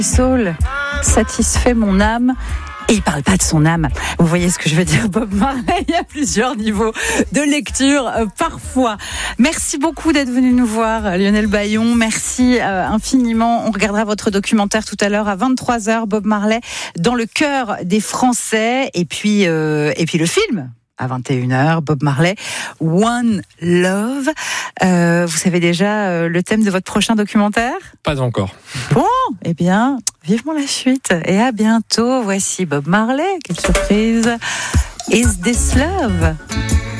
Soul satisfait mon âme. Et il parle pas de son âme. Vous voyez ce que je veux dire, Bob Marley. Il y a plusieurs niveaux de lecture parfois. Merci beaucoup d'être venu nous voir, Lionel Bayon. Merci infiniment. On regardera votre documentaire tout à l'heure à 23h, Bob Marley, dans le cœur des Français. Et puis le film. À 21h, Bob Marley, One Love. Vous savez déjà le thème de votre prochain documentaire ? Pas encore. Bon, eh bien, vivement la suite. Et à bientôt. Voici Bob Marley. Quelle surprise. Is This Love ?